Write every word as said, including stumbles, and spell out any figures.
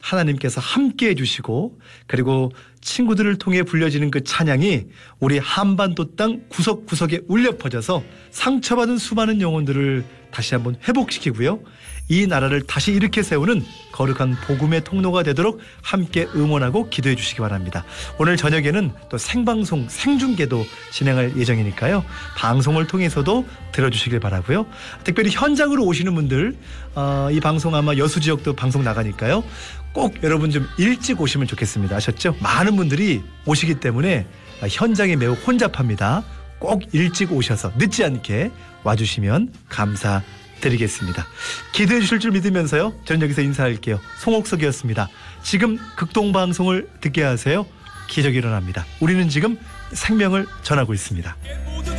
하나님께서 함께해 주시고 그리고 친구들을 통해 불려지는 그 찬양이 우리 한반도 땅 구석구석에 울려 퍼져서 상처받은 수많은 영혼들을 다시 한번 회복시키고요. 이 나라를 다시 일으켜 세우는 거룩한 복음의 통로가 되도록 함께 응원하고 기도해 주시기 바랍니다. 오늘 저녁에는 또 생방송 생중계도 진행할 예정이니까요. 방송을 통해서도 들어주시길 바라고요. 특별히 현장으로 오시는 분들 어, 이 방송 아마 여수 지역도 방송 나가니까요. 꼭 여러분 좀 일찍 오시면 좋겠습니다. 아셨죠? 많은 분들이 오시기 때문에 현장이 매우 혼잡합니다. 꼭 일찍 오셔서 늦지 않게 와주시면 감사드리겠습니다. 기도해 주실 줄 믿으면서요. 저는 여기서 인사할게요. 송옥석이었습니다. 지금 극동방송을 듣게 하세요. 기적이 일어납니다. 우리는 지금 생명을 전하고 있습니다.